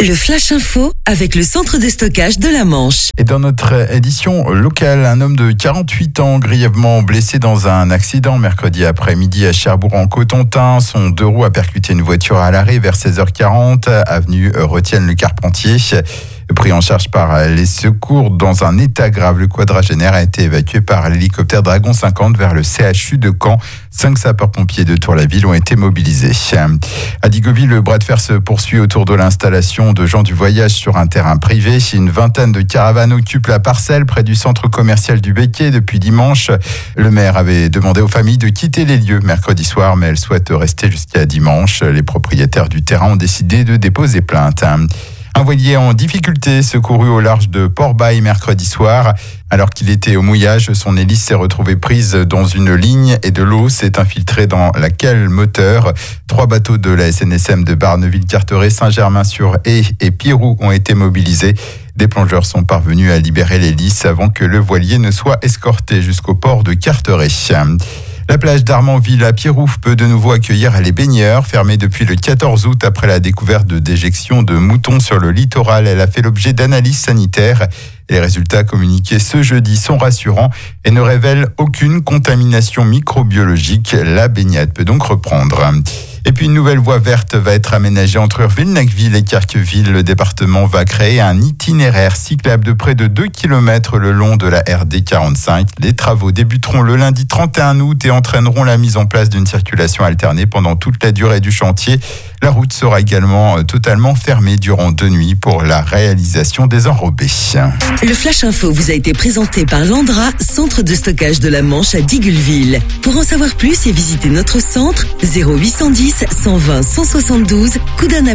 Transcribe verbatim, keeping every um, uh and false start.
Le Flash Info avec le centre de stockage de la Manche. Et dans notre édition locale, un homme de quarante-huit ans grièvement blessé dans un accident mercredi après-midi à Cherbourg en Cotentin. Son deux roues a percuté une voiture à l'arrêt vers seize heures quarante, avenue Retienne-le-Carpentier. Pris en charge par les secours dans un état grave, le quadragénaire a été évacué par l'hélicoptère Dragon cinquante vers le C H U de Caen. Cinq sapeurs-pompiers de Tour-la-Ville ont été mobilisés. À Digoville, le bras de fer se poursuit autour de l'installation de gens du voyage sur un terrain privé. Une vingtaine de caravanes occupent la parcelle près du centre commercial du Becquet depuis dimanche. Le maire avait demandé aux familles de quitter les lieux mercredi soir, mais elles souhaitent rester jusqu'à dimanche. Les propriétaires du terrain ont décidé de déposer plainte. Un voilier en difficulté secouru au large de Port-Bail mercredi soir. Alors qu'il était au mouillage, son hélice s'est retrouvée prise dans une ligne et de l'eau s'est infiltrée dans la cale moteur. Trois bateaux de la S N S M de Barneville-Carteret, Saint-Germain-sur-Aie et Pirou ont été mobilisés. Des plongeurs sont parvenus à libérer l'hélice avant que le voilier ne soit escorté jusqu'au port de Carteret. La plage d'Armanville à Pierrouf peut de nouveau accueillir les baigneurs. Fermée depuis le quatorze août après la découverte de déjections de moutons sur le littoral, elle a fait l'objet d'analyses sanitaires. Les résultats communiqués ce jeudi sont rassurants et ne révèlent aucune contamination microbiologique. La baignade peut donc reprendre. Et puis une nouvelle voie verte va être aménagée entre Villeneuve-Ville et Carqueville. Le département va créer un itinéraire cyclable de près de deux kilomètres le long de la R D quarante-cinq. Les travaux débuteront le lundi trente et un août et entraîneront la mise en place d'une circulation alternée pendant toute la durée du chantier. La route sera également totalement fermée durant deux nuits pour la réalisation des enrobés. Le Flash Info vous a été présenté par Landra, centre de stockage de la Manche à Digoulville. Pour en savoir plus et visiter notre centre, zéro huit cent dix, cent vingt, cent soixante-douze, Coudanapé.